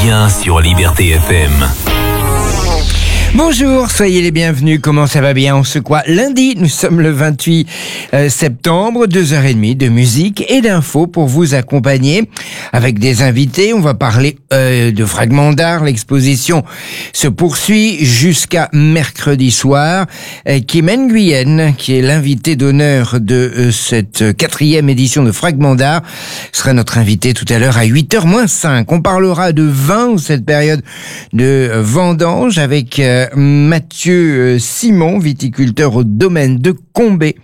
bien sur Liberté FM. Bonjour, soyez les bienvenus. Comment ça va bien? On se croit lundi, nous sommes le 28 septembre, 2h30 de musique et d'infos pour vous accompagner avec des invités. On va parler de fragments d'art. L'exposition se poursuit jusqu'à mercredi soir. Kim Nguyen, qui est l'invité d'honneur de cette 4e édition de fragments d'art, sera notre invité tout à l'heure à 8h-5. On parlera de vin, cette période de vendange, avec Mathieu Simon, viticulteur au domaine de Combé,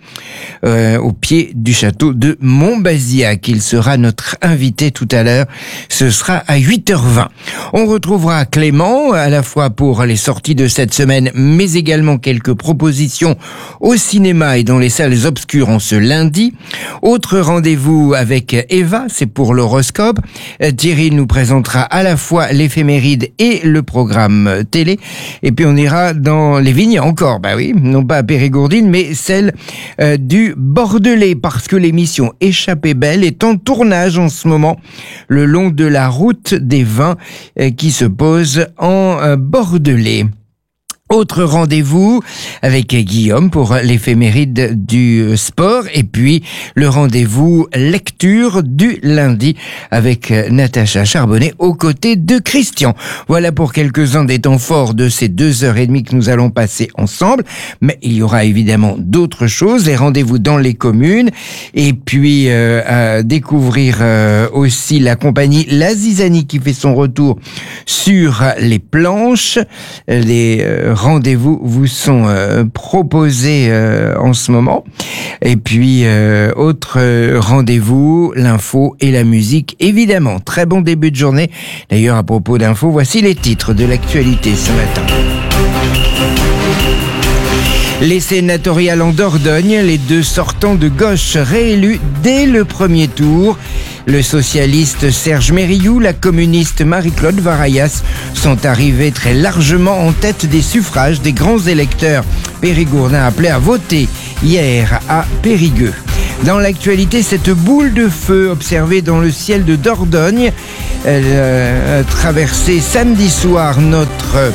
au pied du château de Montbazillac. Il sera notre invité tout à l'heure. Ce sera à 8h20. On retrouvera Clément, à la fois pour les sorties de cette semaine, mais également quelques propositions au cinéma et dans les salles obscures en ce lundi. Autre rendez-vous avec Eva, c'est pour l'horoscope. Thierry nous présentera à la fois l'éphéméride et le programme télé. Et puis on ira dans les vignes encore, non pas à Périgourdine, mais celle du Bordelais, parce que l'émission Échappée belle est en tournage en ce moment, le long de la route des vins qui se pose en Bordelais. Autre rendez-vous avec Guillaume pour l'éphéméride du sport et puis le rendez-vous lecture du lundi avec Natacha Charbonnet aux côtés de Christian. Voilà pour quelques-uns des temps forts de ces 2h30 que nous allons passer ensemble, mais il y aura évidemment d'autres choses, les rendez-vous dans les communes et puis à découvrir aussi la compagnie La Zizanie qui fait son retour sur les planches. Les rendez-vous vous sont proposés en ce moment. Et puis, autre rendez-vous, l'info et la musique, évidemment. Très bon début de journée. D'ailleurs, à propos d'infos, voici les titres de l'actualité ce matin. Les sénatoriales en Dordogne, les deux sortants de gauche réélus dès le premier tour. Le socialiste Serge Mérillou, la communiste Marie-Claude Varayas sont arrivés très largement en tête des suffrages des grands électeurs périgourdins appelés à voter hier à Périgueux. Dans l'actualité, cette boule de feu observée dans le ciel de Dordogne, elle a traversé samedi soir notre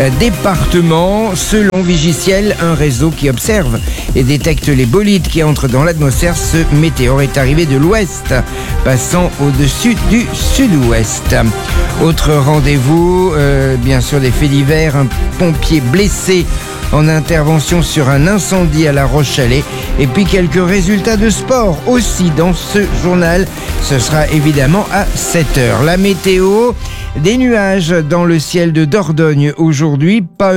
département. Selon Vigiciel, un réseau qui observe et détecte les bolides qui entrent dans l'atmosphère, ce météore est arrivé de l'ouest, passant au-dessus du sud-ouest. Autre rendez-vous, bien sûr des faits divers, un pompier blessé en intervention sur un incendie à La Roche-Chalais et puis quelques résultats de sport aussi dans ce journal. Ce sera évidemment à 7h. La météo, des nuages dans le ciel de Dordogne aujourd'hui, pas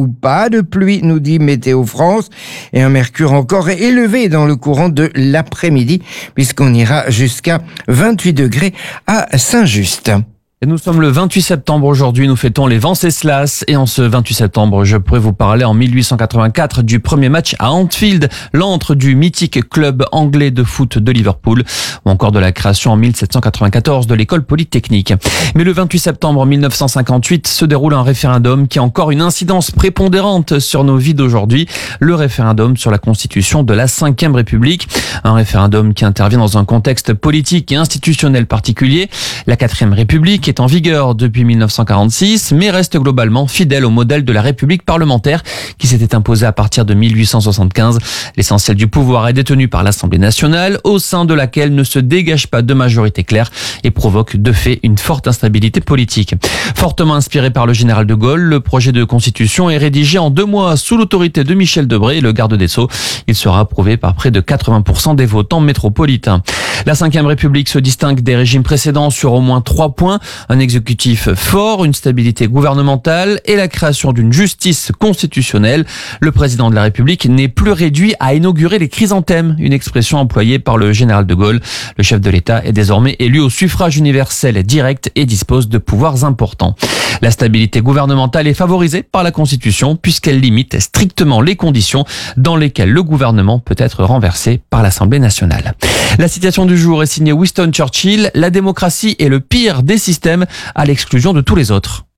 de pluie, nous dit Météo France, et un mercure encore élevé dans le courant de l'après-midi puisqu'on ira jusqu'à 28 degrés à Saint-Just. Et nous sommes le 28 septembre aujourd'hui, nous fêtons les Venceslas et en ce 28 septembre, je pourrais vous parler en 1884 du premier match à Anfield, l'antre du mythique club anglais de foot de Liverpool, ou encore de la création en 1794 de l'école polytechnique. Mais le 28 septembre 1958 se déroule un référendum qui a encore une incidence prépondérante sur nos vies d'aujourd'hui, le référendum sur la constitution de la 5e République, un référendum qui intervient dans un contexte politique et institutionnel particulier. La 4e République est en vigueur depuis 1946, mais reste globalement fidèle au modèle de la République parlementaire qui s'était imposée à partir de 1875. L'essentiel du pouvoir est détenu par l'Assemblée nationale, au sein de laquelle ne se dégage pas de majorité claire et provoque de fait une forte instabilité politique. Fortement inspiré par le général de Gaulle, le projet de constitution est rédigé en 2 mois sous l'autorité de Michel Debré, le garde des Sceaux. Il sera approuvé par près de 80% des votants métropolitains. La 5e République se distingue des régimes précédents sur au moins 3 points. Un exécutif fort, une stabilité gouvernementale et la création d'une justice constitutionnelle. Le président de la République n'est plus réduit à inaugurer les chrysanthèmes, une expression employée par le général de Gaulle. Le chef de l'État est désormais élu au suffrage universel direct et dispose de pouvoirs importants. La stabilité gouvernementale est favorisée par la Constitution puisqu'elle limite strictement les conditions dans lesquelles le gouvernement peut être renversé par l'Assemblée nationale. La citation du jour est signée Winston Churchill. La démocratie est le pire des systèmes à l'exclusion de tous les autres.